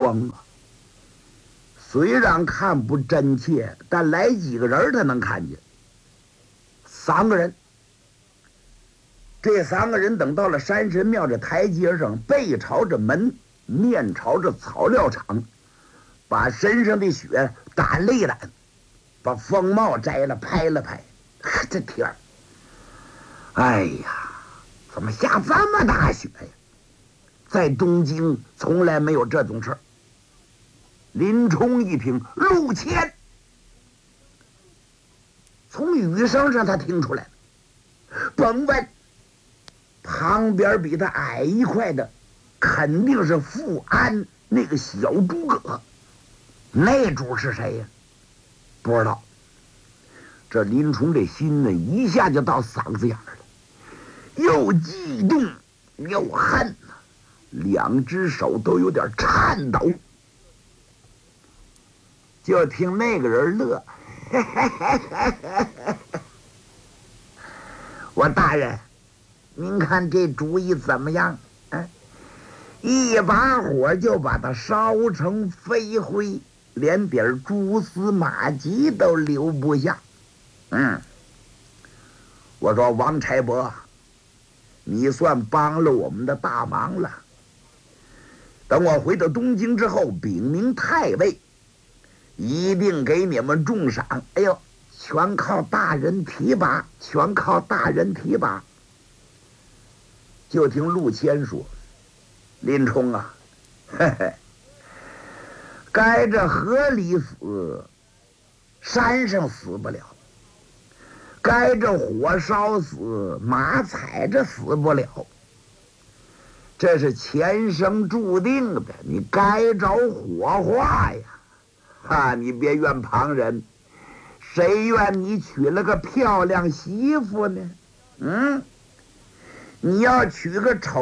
光啊！虽然看不真切，但来几个人他能看见。3个人，这3个人等到了山神庙这台阶上，背朝着门，面朝着草料场，把身上的雪掸了一掸，把风帽摘了拍了拍。这天儿，哎呀，怎么下这么大雪呀？在东京从来没有这种事儿。林冲一听，陆谦，从语声上他听出来了，甭问，旁边比他矮一块的肯定是富安那个小诸葛。那主是谁呀？不知道。这林冲这心呢，一下就到嗓子眼儿了，又激动又恨呐，2只手都有点颤抖。就听那个人乐，我大人，您看这主意怎么样？一把火就把它烧成飞灰，连点蛛丝马迹都留不下。我说王差伯，你算帮了我们的大忙了。等我回到东京之后，禀明太尉，一定给你们重赏。哎呦，全靠大人提拔，全靠大人提拔。就听陆谦说：“林冲啊，嘿嘿，该这河里死，山上死不了；该这火烧死，马踩着死不了。这是前生注定的，你该着火化呀！你别怨旁人，谁怨你娶了个漂亮媳妇呢？你要娶个丑